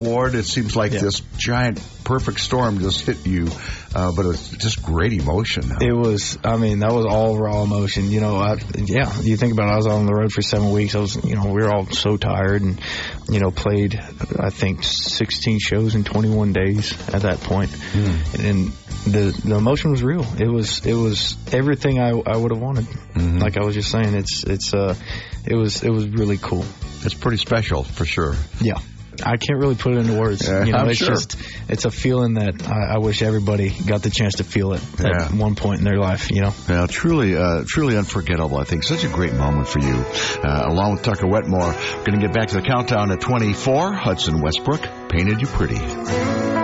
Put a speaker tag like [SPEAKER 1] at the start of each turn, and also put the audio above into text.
[SPEAKER 1] Ward, it seems like this giant perfect storm just hit you, but it was just great emotion.
[SPEAKER 2] It was, that was all raw emotion. You think about it, I was on the road for 7 weeks. We were all so tired and, played, I think, 16 shows in 21 days at that point. And the emotion was real. It was everything I would have wanted. Mm-hmm. Like I was just saying, it was really cool.
[SPEAKER 1] It's pretty special for sure.
[SPEAKER 2] Yeah. I can't really put it into words. It's a feeling that I wish everybody got the chance to feel it at one point in their life,
[SPEAKER 1] Yeah, truly unforgettable, I think. Such a great moment for you. Along with Tucker Wetmore, we're going to get back to the countdown at 24. Hudson Westbrook, Painted You Pretty.